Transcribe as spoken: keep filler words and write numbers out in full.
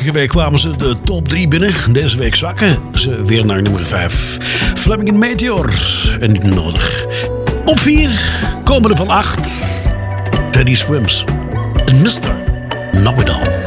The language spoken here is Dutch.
Vorige week kwamen ze de top drie binnen. Deze week zakken ze weer naar nummer vijf. Fleming en Meteor. En niet nodig. Op vier komen er van acht. Teddy Swims. En mister Know It All.